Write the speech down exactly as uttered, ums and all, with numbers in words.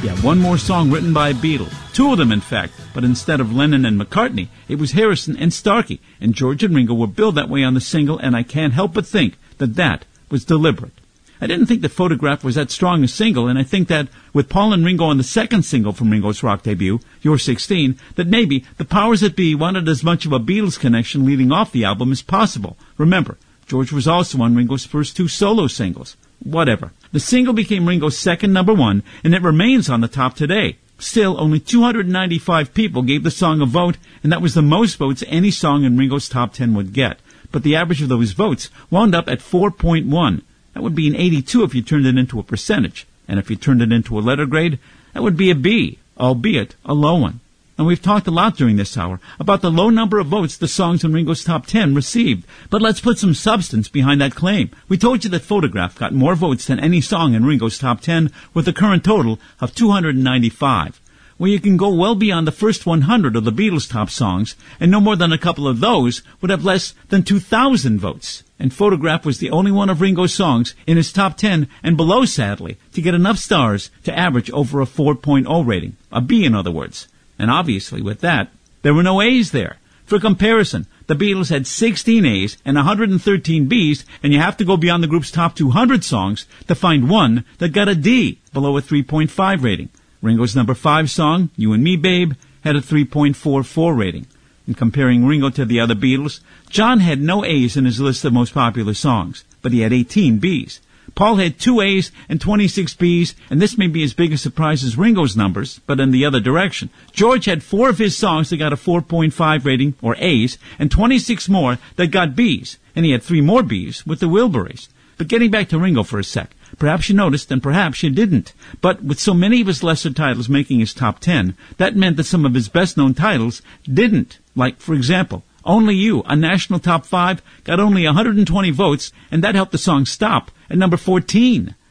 Yeah, one more song written by a Beatle. Two of them, in fact. But instead of Lennon and McCartney, it was Harrison and Starkey. And George and Ringo were billed that way on the single, and I can't help but think that that was deliberate. I didn't think the Photograph was that strong a single, and I think that with Paul and Ringo on the second single from Ringo's rock debut, You're sixteen, that maybe the powers that be wanted as much of a Beatles connection leading off the album as possible. Remember, George was also on Ringo's first two solo singles. Whatever. The single became Ringo's second number one, and it remains on the top today. Still, only two hundred ninety-five people gave the song a vote, and that was the most votes any song in Ringo's top ten would get. But the average of those votes wound up at four point one. That would be an eighty-two if you turned it into a percentage. And if you turned it into a letter grade, that would be a B, albeit a low one. And we've talked a lot during this hour about the low number of votes the songs in Ringo's top ten received. But let's put some substance behind that claim. We told you that Photograph got more votes than any song in Ringo's top ten, with a current total of two hundred ninety-five. Well, you can go well beyond the first one hundred of the Beatles' top songs, and no more than a couple of those would have less than two thousand votes. And Photograph was the only one of Ringo's songs in his top ten and below, sadly, to get enough stars to average over a four point oh rating. A B, in other words. And obviously, with that, there were no A's there. For comparison, the Beatles had sixteen A's and one hundred thirteen B's, and you have to go beyond the group's top two hundred songs to find one that got a D, below a three point five rating. Ringo's number five song, You and Me, Babe, had a three point four four rating. In comparing Ringo to the other Beatles, John had no A's in his list of most popular songs, but he had eighteen B's. Paul had two A's and twenty-six B's, and this may be as big a surprise as Ringo's numbers, but in the other direction. George had four of his songs that got a four point five rating, or A's, and twenty-six more that got B's, and he had three more B's with the Wilburys. But getting back to Ringo for a sec, perhaps you noticed and perhaps you didn't, but with so many of his lesser titles making his top ten, that meant that some of his best-known titles didn't. Like, for example, Only You, a national top five, got only one hundred twenty votes, and that helped the song stop at number fourteen.